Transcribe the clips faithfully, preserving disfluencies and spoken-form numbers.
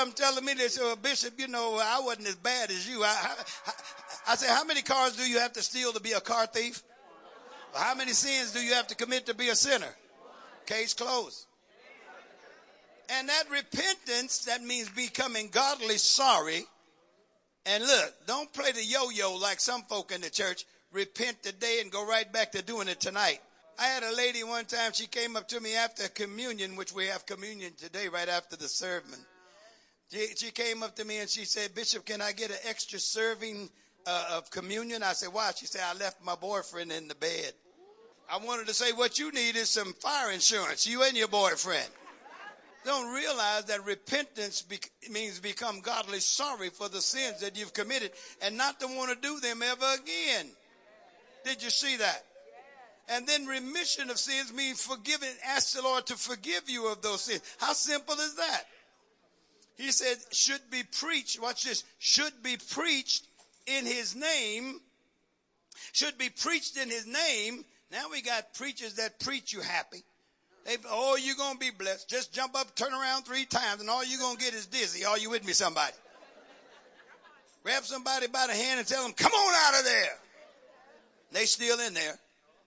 them telling me, they said, well, Bishop, you know, I wasn't as bad as you. I, I, I said, how many cars do you have to steal to be a car thief? How many sins do you have to commit to be a sinner? Case closed. And that repentance, that means becoming godly sorry. And look, don't play the yo-yo like some folk in the church. Repent today and go right back to doing it tonight. I had a lady one time, she came up to me after communion, which we have communion today right after the sermon. She, she came up to me and she said, Bishop, can I get an extra serving uh, of communion? I said, why? She said, I left my boyfriend in the bed. I wanted to say, what you need is some fire insurance, you and your boyfriend. Don't realize that repentance be- means become godly sorry for the sins that you've committed and not to want to do them ever again. Did you see that? And then remission of sins means forgiving. Ask the Lord to forgive you of those sins. How simple is that? He said, should be preached. Watch this. Should be preached in his name. Should be preached in his name. Now we got preachers that preach you happy. They, oh, you're going to be blessed. Just jump up, turn around three times, and all you're going to get is dizzy. Are you with me, somebody? Grab somebody by the hand and tell them, come on out of there. They still in there.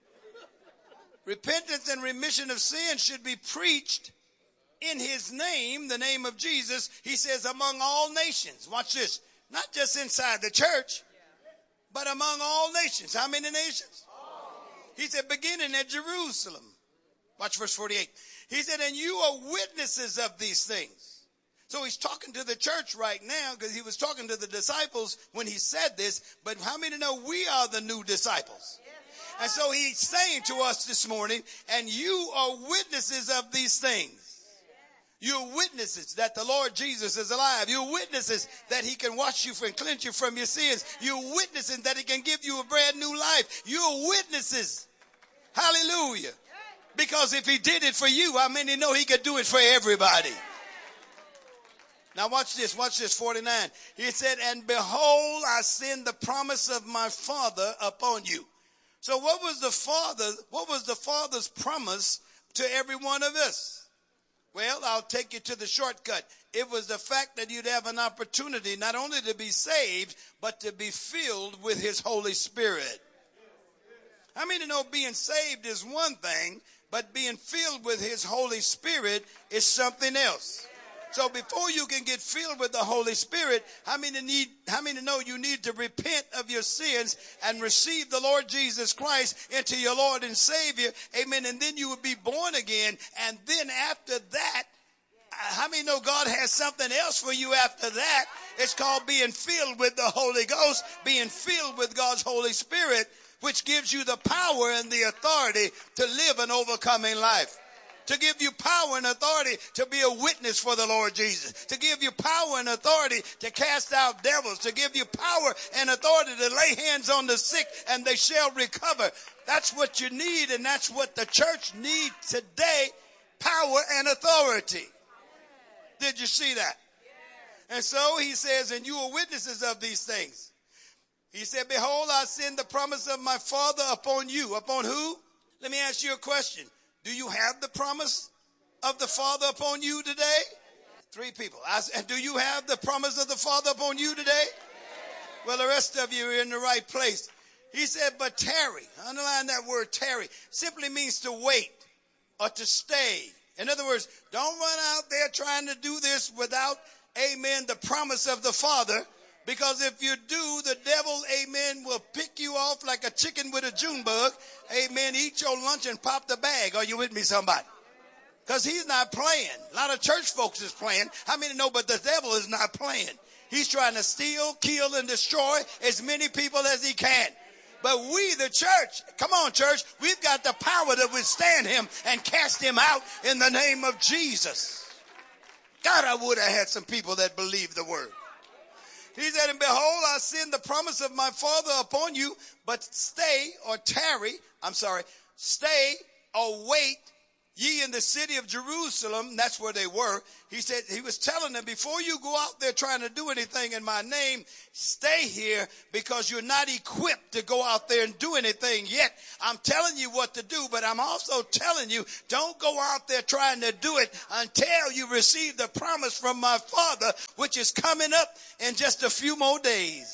Repentance and remission of sin should be preached in his name, the name of Jesus. He says among all nations. Watch this. Not just inside the church, but among all nations. How many nations? He said beginning at Jerusalem. Watch verse forty-eight. He said, and you are witnesses of these things. So he's talking to the church right now because he was talking to the disciples when he said this. But how many know we are the new disciples? And so he's saying to us this morning, and you are witnesses of these things. You're witnesses that the Lord Jesus is alive. You're witnesses that he can wash you and cleanse you from your sins. You're witnesses that he can give you a brand new life. You're witnesses. Hallelujah. Because if he did it for you, how many know he could do it for everybody? Now watch this, watch this, forty-nine. He said, and behold, I send the promise of my Father upon you. So what was the Father, what was the Father's promise to every one of us? Well, I'll take you to the shortcut. It was the fact that you'd have an opportunity not only to be saved, but to be filled with his Holy Spirit. How many know being saved is one thing, but being filled with his Holy Spirit is something else? So before you can get filled with the Holy Spirit, how many need, how many know you need to repent of your sins and receive the Lord Jesus Christ into your Lord and Savior? Amen. And then you will be born again. And then after that, how many know God has something else for you after that? It's called being filled with the Holy Ghost, being filled with God's Holy Spirit, which gives you the power and the authority to live an overcoming life. To give you power and authority to be a witness for the Lord Jesus. To give you power and authority to cast out devils. To give you power and authority to lay hands on the sick and they shall recover. That's what you need, and that's what the church needs today. Power and authority. Did you see that? And so he says, and you are witnesses of these things. He said, behold, I send the promise of my Father upon you. Upon who? Let me ask you a question. Do you have the promise of the Father upon you today? Three people. I said, do you have the promise of the Father upon you today? Well, the rest of you are in the right place. He said, but tarry. Underline that word tarry. Simply means to wait or to stay. In other words, don't run out there trying to do this without, amen, the promise of the Father. Because if you do, the devil, amen, will pick you off like a chicken with a June bug. Amen. Eat your lunch and pop the bag. Are you with me, somebody? Because he's not playing. A lot of church folks is playing. How many know? But the devil is not playing. He's trying to steal, kill, and destroy as many people as he can. But we, the church, come on, church, we've got the power to withstand him and cast him out in the name of Jesus. God, I would have had some people that believe the word. He said, and behold, I send the promise of my Father upon you, but stay or tarry, I'm sorry, stay or wait ye in the city of Jerusalem, that's where they were. He said, he was telling them, before you go out there trying to do anything in my name, stay here because you're not equipped to go out there and do anything yet. I'm telling you what to do, but I'm also telling you, don't go out there trying to do it until you receive the promise from my Father, which is coming up in just a few more days.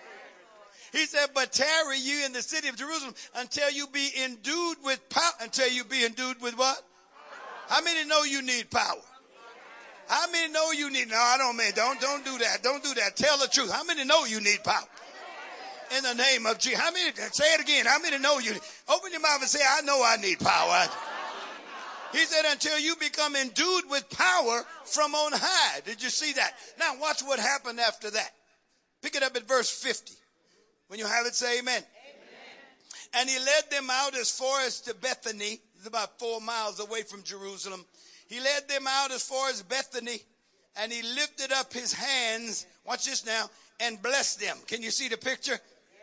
He said, but tarry you in the city of Jerusalem until you be endued with power. Until you be endued with what? How many know you need power? How many know you need? No, I don't mean, don't, don't do that. Don't do that. Tell the truth. How many know you need power? In the name of Jesus. How many, say it again. How many know you? Open your mouth and say, I know I need power. He said, until you become endued with power from on high. Did you see that? Now watch what happened after that. Pick it up at verse fifty. When you have it, say amen. Amen. And he led them out as far as to Bethany. It's about four miles away from Jerusalem. He led them out as far as Bethany, and he lifted up his hands, watch this now, and blessed them. Can you see the picture?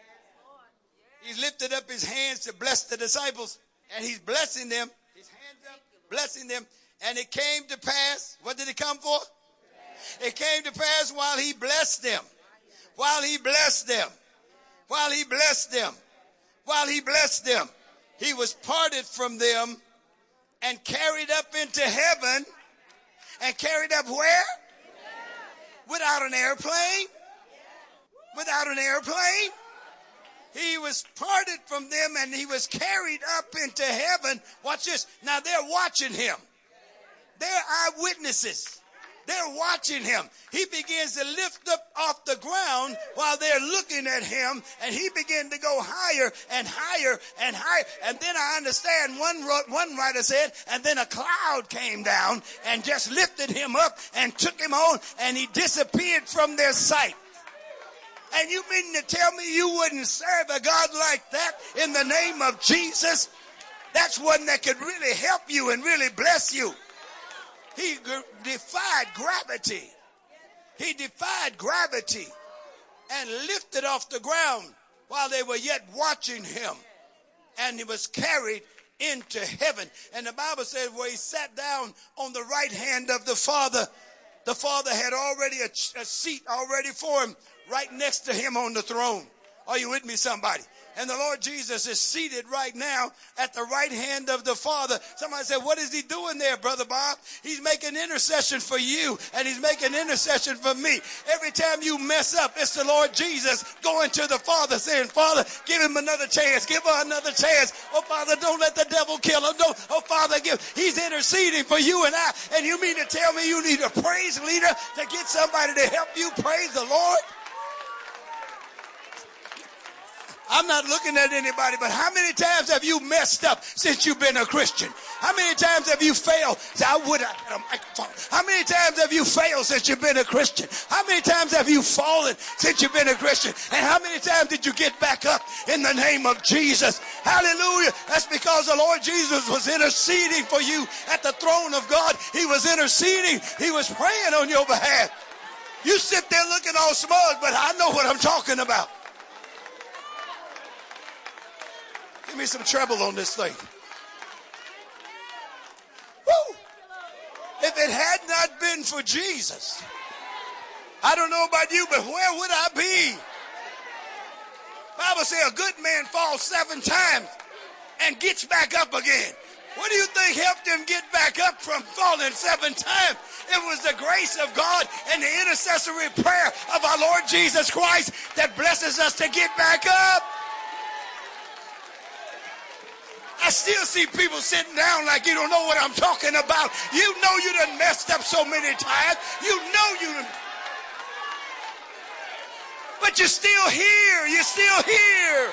He lifted up his hands to bless the disciples, and he's blessing them. His hands up, blessing them. And it came to pass, what did it come for? It came to pass while he blessed them. While he blessed them. While he blessed them, while he blessed them, he was parted from them and carried up into heaven. And carried up where? Without an airplane? Without an airplane? He was parted from them and he was carried up into heaven. Watch this. Now they're watching him. They're eyewitnesses. They're watching him. He begins to lift up off the ground while they're looking at him, and he began to go higher and higher and higher. And then I understand one one writer said, and then a cloud came down and just lifted him up and took him on, and he disappeared from their sight. And you mean to tell me you wouldn't serve a God like that in the name of Jesus? That's one that could really help you and really bless you. He defied gravity. He defied gravity and lifted off the ground while they were yet watching him. And he was carried into heaven. And the Bible says where he sat down on the right hand of the Father, the Father had already a, a seat already for him right next to him on the throne. Are you with me, somebody? And the Lord Jesus is seated right now at the right hand of the Father. Somebody said, what is he doing there, Brother Bob? He's making intercession for you, and he's making intercession for me. Every time you mess up, it's the Lord Jesus going to the Father saying, Father, give him another chance. Give her another chance. Oh, Father, don't let the devil kill him. Don't. Oh, Father, give. He's interceding for you and I. And you mean to tell me you need a praise leader to get somebody to help you praise the Lord? I'm not looking at anybody, but how many times have you messed up since you've been a Christian? How many times have you failed? I would have had a microphone. How many times have you failed since you've been a Christian? How many times have you fallen since you've been a Christian? And how many times did you get back up in the name of Jesus? Hallelujah. That's because the Lord Jesus was interceding for you at the throne of God. He was interceding. He was praying on your behalf. You sit there looking all smug, but I know what I'm talking about. Give me some treble on this thing. Woo! If it had not been for Jesus, I don't know about you, but where would I be? Bible says a good man falls seven times and gets back up again. What do you think helped him get back up from falling seven times? It was the grace of God and the intercessory prayer of our Lord Jesus Christ that blesses us to get back up. I still see people sitting down like you don't know what I'm talking about. You know you done messed up so many times. You know you done. But you're still here. You're still here.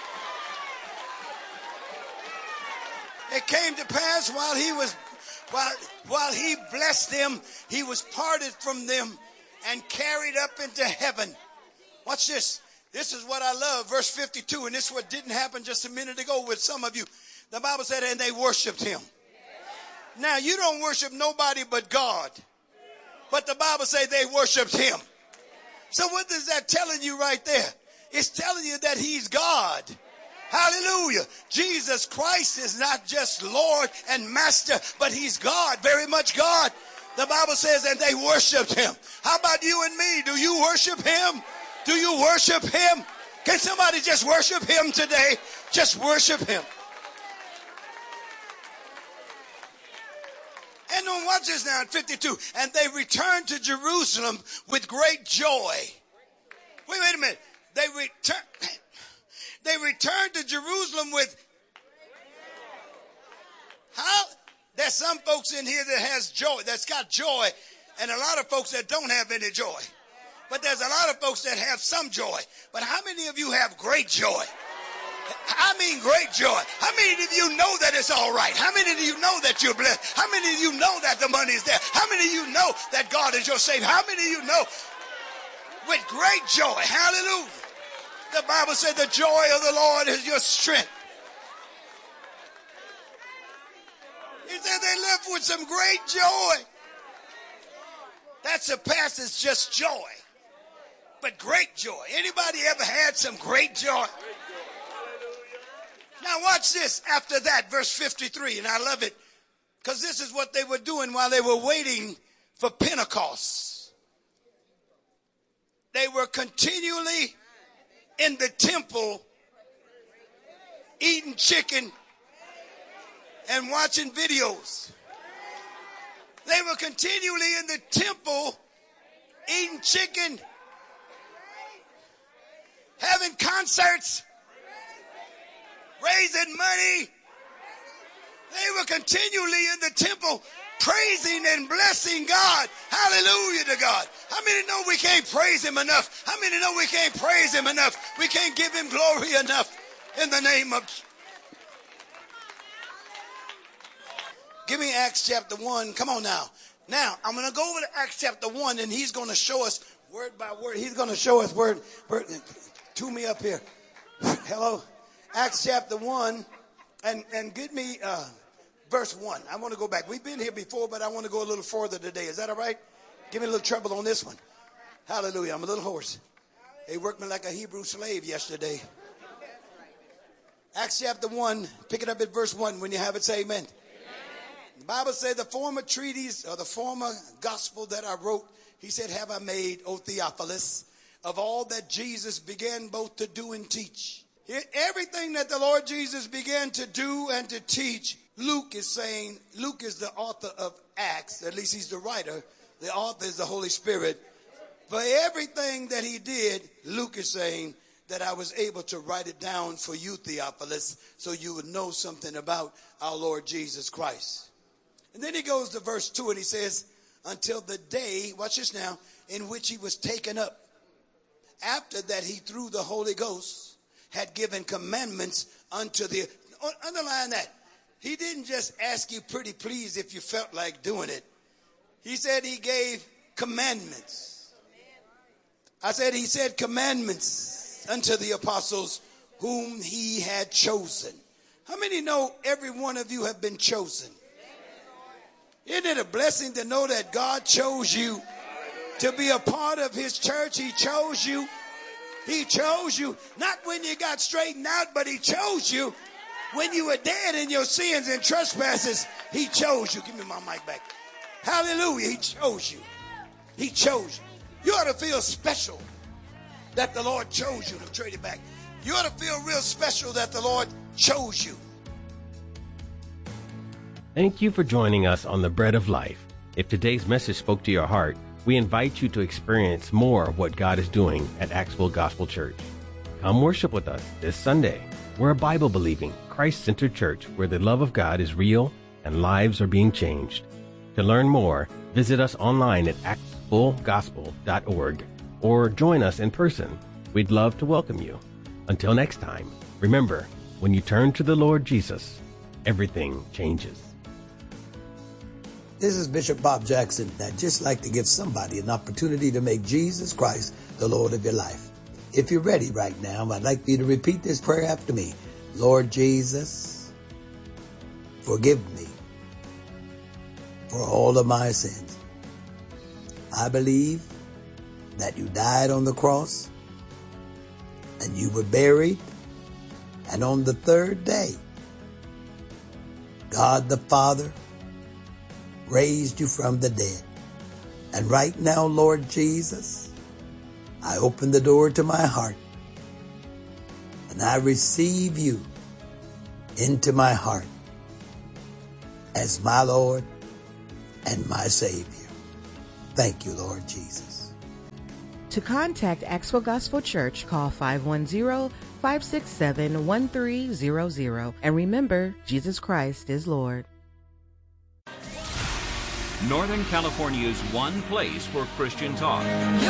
It came to pass while he was, while, while he blessed them, he was parted from them and carried up into heaven. Watch this. This is what I love. Verse fifty-two. And this is what didn't happen just a minute ago with some of you. The Bible said, and they worshiped him. Now, you don't worship nobody but God. But the Bible says they worshiped him. So what is that telling you right there? It's telling you that he's God. Hallelujah. Jesus Christ is not just Lord and Master, but he's God, very much God. The Bible says, and they worshiped him. How about you and me? Do you worship him? Do you worship him? Can somebody just worship him today? Just worship him. And then watch this now in fifty-two. And they returned to Jerusalem with great joy. Wait, wait a minute. They returned. They returned to Jerusalem with. How? There's some folks in here that has joy, that's got joy, and a lot of folks that don't have any joy. But there's a lot of folks that have some joy. But how many of you have great joy? I mean great joy. How many of you know that it's all right? How many of you know that you're blessed? How many of you know that the money is there? How many of you know that God is your Savior? How many of you know with great joy? Hallelujah. The Bible said the joy of the Lord is your strength. He said they left with some great joy. That surpasses just joy, but great joy. Anybody ever had some great joy? Now watch this after that, verse fifty-three, and I love it because this is what they were doing while they were waiting for Pentecost. They were continually in the temple eating chicken and watching videos. They were continually in the temple eating chicken, having concerts, raising money. They were continually in the temple praising and blessing God. Hallelujah to God. How many know we can't praise him enough? How many know we can't praise him enough? We can't give him glory enough in the name of. Give me Acts chapter one. Come on now. Now, I'm going to go over to Acts chapter one, and he's going to show us word by word. He's going to show us word. word to me up here. Hello. Acts chapter one, and, and give me uh, verse one. I want to go back. We've been here before, but I want to go a little further today. Is that all right? Give me a little trouble on this one. Hallelujah. I'm a little hoarse. They worked me like a Hebrew slave yesterday. Acts chapter one, pick it up at verse one. When you have it, say amen. The Bible said the former treatise or the former gospel that I wrote, he said, have I made, O Theophilus, of all that Jesus began both to do and teach. Everything that the Lord Jesus began to do and to teach, Luke is saying, Luke is the author of Acts, at least he's the writer. The author is the Holy Spirit. For everything that he did, Luke is saying that I was able to write it down for you, Theophilus, so you would know something about our Lord Jesus Christ. And then he goes to verse two and he says, until the day, watch this now, in which he was taken up. After that, he through the Holy Ghost had given commandments unto the, underline that. He didn't just ask you pretty please if you felt like doing it. He said he gave commandments. I said he said commandments unto the apostles whom he had chosen. How many know every one of you have been chosen? Isn't it a blessing to know that God chose you to be a part of his church? He chose you. He chose you not when you got straightened out, but he chose you when you were dead in your sins and trespasses. He chose you. Give me my mic back. Hallelujah. He chose you. He chose you. You ought to feel special that the Lord chose you. To trade it back. You ought to feel real special that the Lord chose you. Thank you for joining us on The Bread of Life. If today's message spoke to your heart, we invite you to experience more of what God is doing at Axville Gospel Church. Come worship with us this Sunday. We're a Bible-believing, Christ-centered church where the love of God is real and lives are being changed. To learn more, visit us online at axville gospel dot org or join us in person. We'd love to welcome you. Until next time, remember, when you turn to the Lord Jesus, everything changes. This is Bishop Bob Jackson. I'd just like to give somebody an opportunity to make Jesus Christ the Lord of your life. If you're ready right now, I'd like for you to repeat this prayer after me. Lord Jesus, forgive me for all of my sins. I believe that you died on the cross and you were buried And on the third day, God the Father raised you from the dead. And right now, Lord Jesus, I open the door to my heart and I receive you into my heart as my Lord and my Savior. Thank you, Lord Jesus. To contact Axwell Gospel Church, call five one zero, five six seven, one three zero zero. And remember, Jesus Christ is Lord. Northern California's one place for Christian talk.